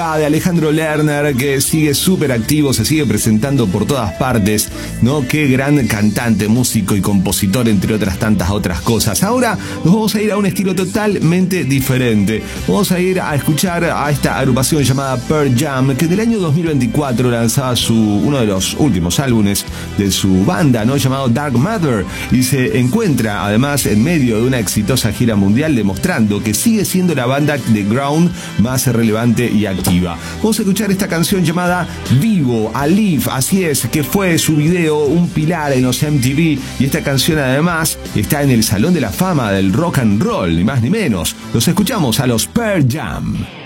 De Alejandro Lerner, que sigue súper activo, se sigue presentando por todas partes, ¿no? Qué gran cantante, músico y compositor, entre otras tantas otras cosas. Ahora nos vamos a ir a un estilo totalmente diferente. Vamos a ir a escuchar a esta agrupación llamada Pearl Jam, que del año 2024 lanzaba uno de los últimos álbumes de su banda, ¿no? Llamado Dark Matter, y se encuentra además en medio de una exitosa gira mundial, demostrando que sigue siendo la banda de ground más relevante y activa. Vamos a escuchar esta canción llamada Vivo, Alive, así es, que fue su video un pilar en los MTV, y esta canción además está en el Salón de la Fama del Rock and Roll, ni más ni menos. Los escuchamos a los Pearl Jam.